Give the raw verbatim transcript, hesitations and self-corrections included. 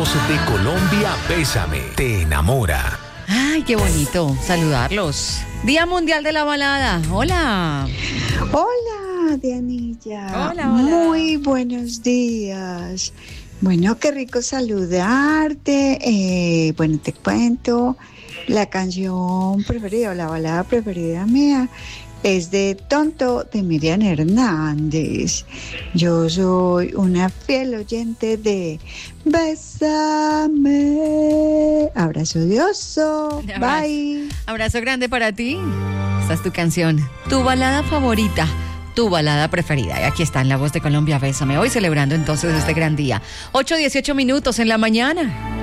voz de Colombia, Bésame, te enamora. Ay, qué bonito saludarlos. Día Mundial de la Balada. Hola. Hola, Dianilla. Hola, hola. Muy buenos días. Bueno, qué rico saludarte. Eh, bueno, te cuento, la canción preferida o la balada preferida mía es de Tonto de Miriam Hernández. Yo soy una fiel oyente de Bésame. Abrazo de oso. Abrazo. Bye. Abrazo grande para ti. Esta es tu canción, tu balada favorita, tu balada preferida. Y aquí está en La Voz de Colombia, Bésame. Hoy celebrando entonces este gran día. ocho dieciocho minutos en la mañana.